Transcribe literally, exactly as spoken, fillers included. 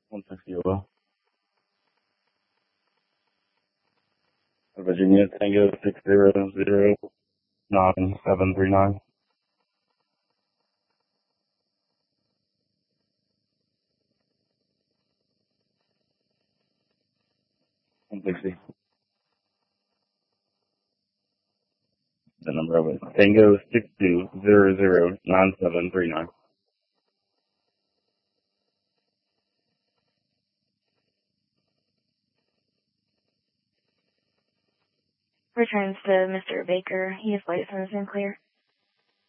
one sixty Ola. Virginia Tango six zero zero nine seven three nine. one sixty. The number of it. Tango six two zero zero nine seven three nine. Returns to Mister Baker. He is licensed and clear.